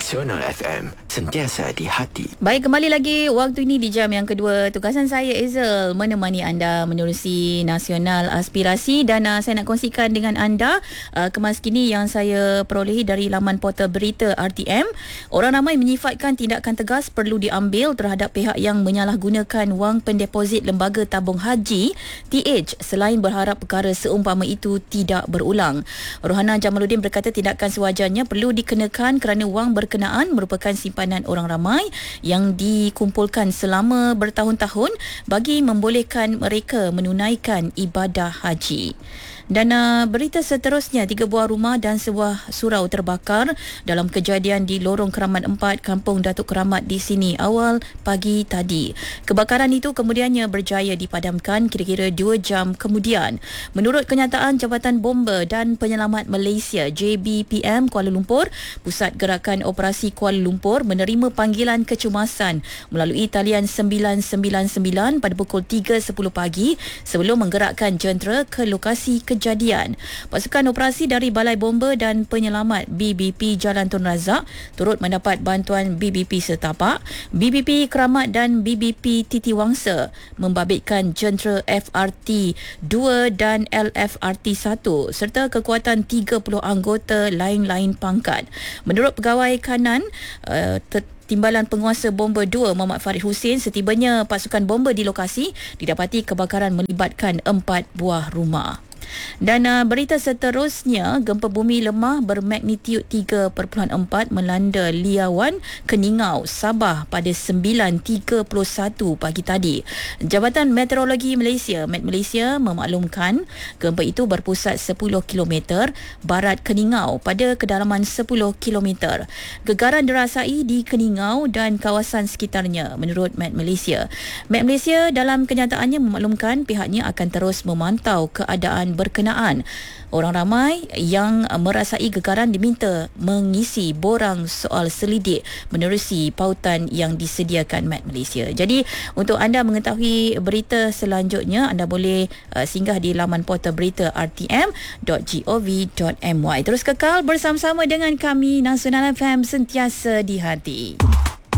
Nasional FM, sentiasa di hati. Baik, kembali lagi waktu ini di jam yang kedua. Tugasan saya Ezel menemani anda menerusi Nasional Aspirasi, dan saya nak kongsikan dengan anda kemas kini yang saya perolehi dari laman portal berita RTM. Orang ramai menyifatkan tindakan tegas perlu diambil terhadap pihak yang menyalahgunakan wang pendeposit Lembaga Tabung Haji TH selain berharap perkara seumpama itu tidak berulang. Rohana Jamaluddin berkata tindakan sewajarnya perlu dikenakan kerana wang berkenaan merupakan simpanan orang ramai yang dikumpulkan selama bertahun-tahun bagi membolehkan mereka menunaikan ibadah haji. Dan berita seterusnya, 3 buah rumah dan sebuah surau terbakar dalam kejadian di Lorong Keramat 4, Kampung Datuk Keramat di sini awal pagi tadi. Kebakaran itu kemudiannya berjaya dipadamkan kira-kira 2 jam kemudian. Menurut kenyataan Jabatan Bomba dan Penyelamat Malaysia JBPM Kuala Lumpur, Pusat Gerakan Operasi Kuala Lumpur menerima panggilan kecemasan melalui talian 999 pada pukul 3.10 pagi sebelum menggerakkan jentera ke lokasi kejadian. Pasukan operasi dari Balai Bomba dan Penyelamat BBP Jalan Tun Razak turut mendapat bantuan BBP Setapak, BBP Keramat dan BBP Titiwangsa membabitkan jentera FRT 2 dan LFRT 1 serta kekuatan 30 anggota lain-lain pangkat. Menurut Pegawai Kanan Timbalan Penguasa Bomba 2 Muhammad Farid Hussein, setibanya pasukan bomba di lokasi didapati kebakaran melibatkan 4 buah rumah. Dan berita seterusnya, gempa bumi lemah bermagnitud 3.4 melanda Liawan, Keningau, Sabah pada 9.31 pagi tadi. Jabatan Meteorologi Malaysia Met Malaysia memaklumkan gempa itu berpusat 10 km barat Keningau pada kedalaman 10 km. Gegaran dirasai di Keningau dan kawasan sekitarnya menurut Met Malaysia. Met Malaysia dalam kenyataannya memaklumkan pihaknya akan terus memantau keadaan berkenaan. Orang ramai yang merasai gegaran diminta mengisi borang soal selidik menerusi pautan yang disediakan Met Malaysia. Jadi untuk anda mengetahui berita selanjutnya, anda boleh singgah di laman portal berita rtm.gov.my. Terus kekal bersama-sama dengan kami, Nasional FM, sentiasa di hati.